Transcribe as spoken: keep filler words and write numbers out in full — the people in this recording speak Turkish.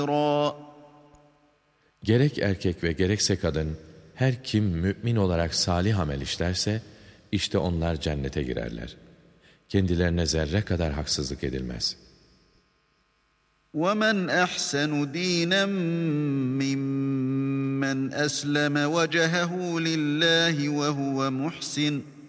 Gerek erkek ve gerekse kadın, her kim mümin olarak salih amel işlerse, işte onlar cennete girerler. Kendilerine zerre kadar haksızlık edilmez. وَمَنْ أَحْسَنُ دِينًا مِّمَّنْ أَسْلَمَ وَجْهَهُ لِلَّهِ وَهُوَ مُحْسِنٌ